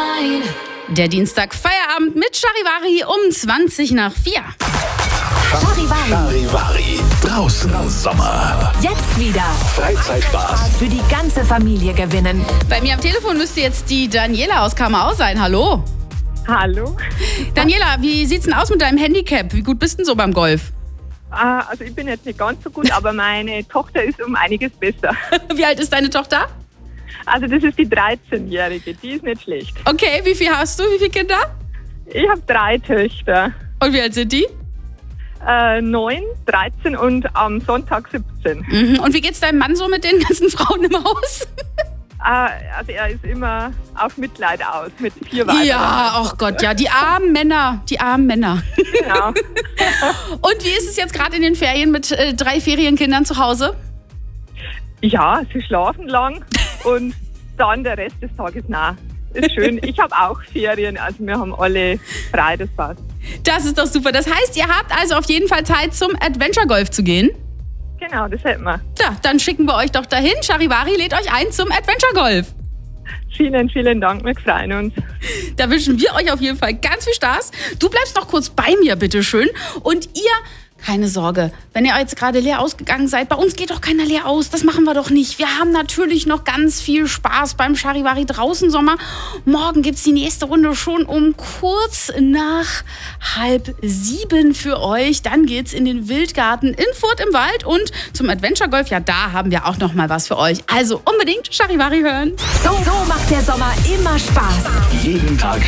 Der Dienstag Feierabend mit Charivari um 20 nach 4. Charivari. Draußen Sommer. Jetzt wieder Freizeitspaß. für die ganze Familie gewinnen. Bei mir am Telefon müsste jetzt die Daniela aus Kamau sein. Hallo. Hallo. Daniela, wie sieht's denn aus mit deinem Handicap? Wie gut bist denn so beim Golf? Also ich bin jetzt nicht ganz so gut, aber meine Tochter ist um einiges besser. Wie alt ist deine Tochter? Also das ist die 13-Jährige, die ist nicht schlecht. Okay, wie viel hast du? Wie viele Kinder? Ich habe 3 Töchter. Und wie alt sind die? 9, 13 und am Sonntag 17. Mhm. Und wie geht's deinem Mann so mit den ganzen Frauen im Haus? Also er ist immer auf Mitleid aus mit 4 Weibern. Ja, oh Gott, ja, die armen Männer, die armen Männer. Genau. Und wie ist es jetzt gerade in den Ferien mit 3 Ferienkindern zu Hause? Ja, sie schlafen lang und dann der Rest des Tages nah. Ist schön. Ich habe auch Ferien, also wir haben alle frei, das passt. Das ist doch super. Das heißt, ihr habt also auf jeden Fall Zeit, zum Adventure Golf zu gehen? Genau, das hätten wir. Ja, dann schicken wir euch doch dahin. Charivari lädt euch ein zum Adventure Golf. Vielen, vielen Dank, wir freuen uns. Da wünschen wir euch auf jeden Fall ganz viel Spaß. Du bleibst noch kurz bei mir, bitteschön. Und ihr, keine Sorge, wenn ihr jetzt gerade leer ausgegangen seid, bei uns geht doch keiner leer aus. Das machen wir doch nicht. Wir haben natürlich noch ganz viel Spaß beim Charivari draußen Sommer. Morgen gibt's die nächste Runde schon um kurz nach 6:30 für euch. Dann geht's in den Wildgarten in Furt im Wald und zum Adventure Golf. Ja, da haben wir auch noch mal was für euch. Also unbedingt Charivari hören. So macht der Sommer immer Spaß. Jeden Tag